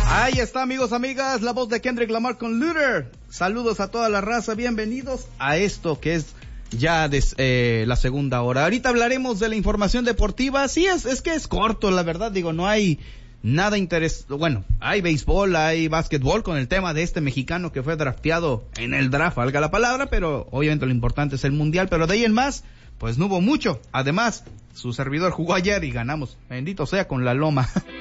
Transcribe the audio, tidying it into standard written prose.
Ahí está, amigos, amigas, la voz de Kendrick Lamar con Luther. Saludos a toda la raza, bienvenidos a esto que es ya la segunda hora. Ahorita hablaremos de la información deportiva. Sí, es que es corto, la verdad, digo, no hay nada bueno, hay béisbol, hay básquetbol con el tema de este mexicano que fue drafteado en el draft, valga la palabra, pero obviamente lo importante es el mundial, pero de ahí en más, pues no hubo mucho. Además, su servidor jugó ayer y ganamos, bendito sea, con la Loma.